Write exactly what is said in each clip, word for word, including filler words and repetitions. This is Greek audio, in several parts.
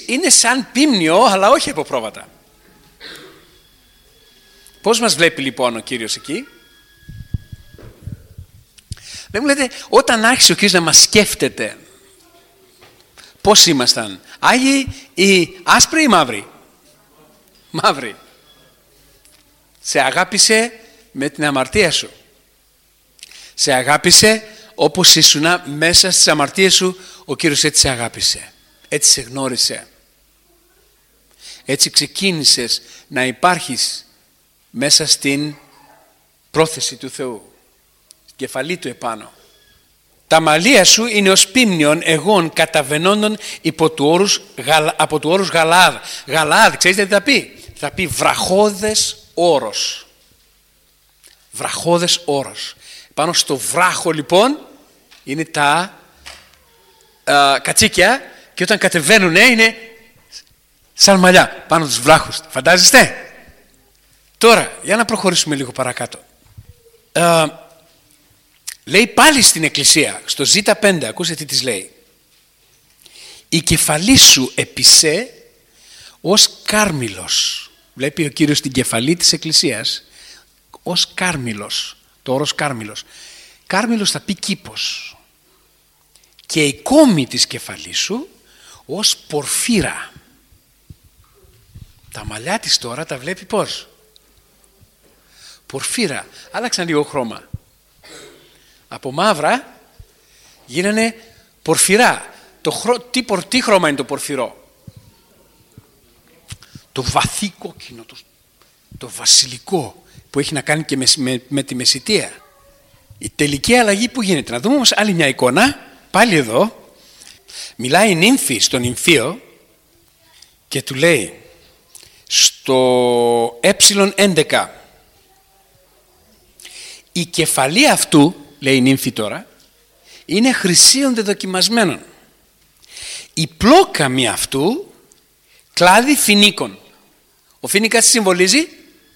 είναι σαν πίμνιο, αλλά όχι από πρόβατα. Πώς μας βλέπει λοιπόν ο Κύριος εκεί? Δεν μου λέτε, όταν άρχισε ο Κύριος να μας σκέφτεται, πώς ήμασταν, άγιοι ή άσπροι ή μαύροι? Μαύροι. Σε αγάπησε με την αμαρτία σου. Σε αγάπησε όπως ήσουνα μέσα στις αμαρτίες σου. Ο Κύριος έτσι σε αγάπησε, έτσι σε γνώρισε, έτσι ξεκίνησες να υπάρχεις μέσα στην πρόθεση του Θεού, στην κεφαλή του επάνω. Τα μαλλία σου είναι ως πίμνιον εγών καταβαινόντων υπό του όρους, από του όρους Γαλαάδ. Γαλαάδ, ξέρετε τι θα πει? Θα πει βραχώδες όρος. Βραχώδες όρος. Πάνω στο βράχο λοιπόν είναι τα α, κατσίκια, και όταν κατεβαίνουν είναι σαν μαλλιά πάνω τους βράχους. Φαντάζεστε? Τώρα για να προχωρήσουμε λίγο παρακάτω. Α, λέει πάλι στην Εκκλησία στο Ζ πέντε, ακούστε τι της λέει. Η κεφαλή σου επισέ ως κάρμιλος. Βλέπει ο Κύριος την κεφαλή της Εκκλησίας ως κάρμιλος. Το όρος κάρμιλος. Κάρμιλος θα πει κήπος. Και η κόμη της κεφαλής σου ως πορφύρα. Τα μαλλιά της τώρα τα βλέπει πώς? Πορφύρα. Άλλαξαν λίγο χρώμα. Από μαύρα γίνανε πορφυρά. Το χρο... τι, πορ... τι χρώμα είναι το πορφυρό? Το βαθύ κόκκινο, το, το βασιλικό, που έχει να κάνει και με, με, με τη μεσιτεία. Η τελική αλλαγή που γίνεται. Να δούμε όμως άλλη μια εικόνα. Πάλι εδώ μιλάει η νύμφη στον νυμφίο και του λέει στο ε έντεκα, η κεφαλή αυτού, λέει η νύμφη τώρα, είναι χρυσίων δεδοκιμασμένων. Η πλόκαμη αυτού κλάδι φοινίκων. Ο φοίνικας τι συμβολίζει?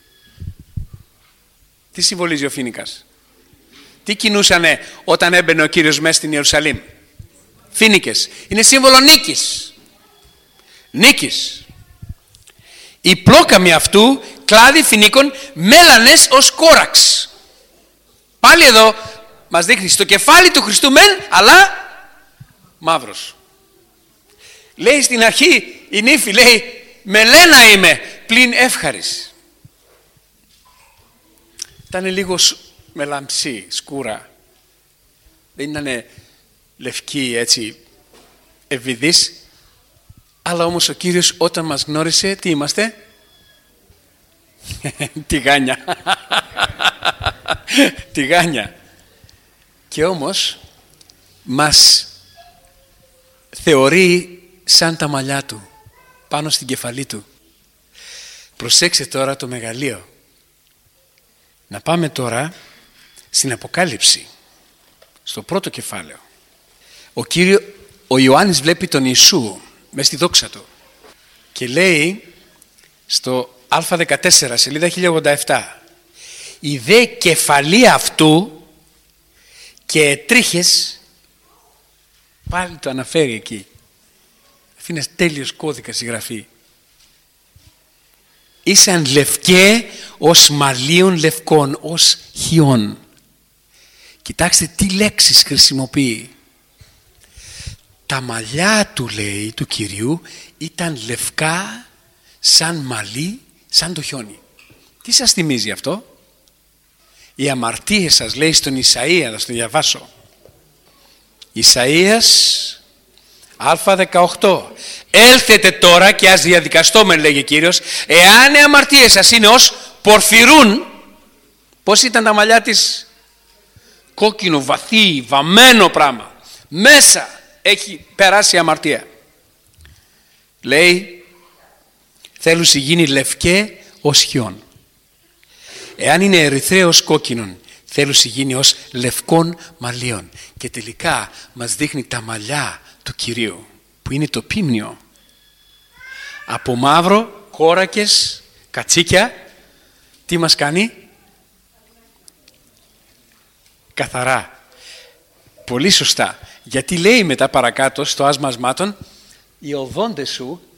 Τι συμβολίζει ο φοίνικας? Τι κινούσανε όταν έμπαινε ο Κύριος μέσα στην Ιερουσαλήμ? Φοίνικες. Είναι σύμβολο νίκης. Νίκης. Η πλόκαμη αυτού κλάδι φοινίκων μέλανες ως κόραξ. Πάλι εδώ μας δείχνει στο κεφάλι του Χριστού μεν, αλλά μαύρος. Λέει στην αρχή η νύφη, λέει μελένα είμαι πλην εύχαρης. Ήταν λίγο μελαμψή, σκούρα. Δεν ήταν λευκή έτσι ευηδής. Αλλά όμως ο Κύριος όταν μας γνώρισε, τι είμαστε? Τηγάνια. Τηγάνια. Και όμως μας θεωρεί σαν τα μαλλιά του πάνω στην κεφαλή του. Προσέξτε τώρα το μεγαλείο. Να πάμε τώρα στην Αποκάλυψη, στο πρώτο κεφάλαιο. Ο, Κύριο, ο Ιωάννης βλέπει τον Ιησού μες στη δόξα του και λέει στο Α δεκατέσσερα σελίδα χίλια ογδόντα επτά, η δε κεφαλή αυτού και τρίχες, πάλι το αναφέρει εκεί. Αυτή είναι τέλειος κώδικας η γραφή. Ήσαν λευκέ ως μαλλίων λευκών, ως χιών. Κοιτάξτε τι λέξεις χρησιμοποιεί. Τα μαλλιά του, λέει, του Κυρίου ήταν λευκά σαν μαλλί, σαν το χιόνι. Τι σας θυμίζει αυτό? Οι αμαρτίες σας, λέει στον Ισαΐα, θα στο διαβάσω. Ισαΐας Α δεκαοκτώ. Έλθετε τώρα και ας διαδικαστόμεν, λέγει ο Κύριος, εάν οι αμαρτίες σας είναι ως πορφυρούν. Πώς ήταν τα μαλλιά της? Κόκκινο, βαθύ, βαμμένο πράγμα. Μέσα έχει περάσει η αμαρτία. Λέει, θέλουν γίνει λευκέ ως χιόν. Εάν είναι ερυθρέως κόκκινον, θέλουν γίνει ως λευκών μαλλίων. Και τελικά μας δείχνει τα μαλλιά του Κυρίου, που είναι το πίμνιο. Από μαύρο, κόρακες, κατσίκια, τι μας κάνει? Καθαρά. Πολύ σωστά. Γιατί λέει μετά παρακάτω στο άσμα ασμάτων, οι οδόντες σου